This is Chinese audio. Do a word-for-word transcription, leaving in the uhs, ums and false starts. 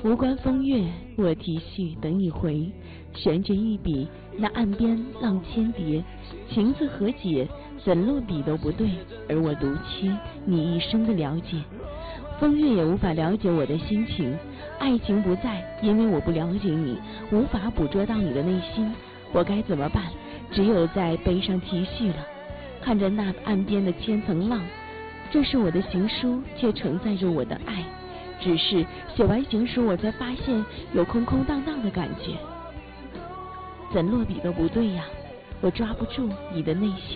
无关风月，我题序等一回。悬着一笔，那岸边浪千叠，情字何解？怎落笔都不对，而我独缺你一生的了解。风月也无法了解我的心情，爱情不在，因为我不了解你，无法捕捉到你的内心。我该怎么办？只有在碑上题序了。看着那岸边的千层浪，这是我的行书，却承载着我的爱。只是写完行书，我才发现有空空荡荡的感觉，怎落笔都不对呀，我抓不住你的内心。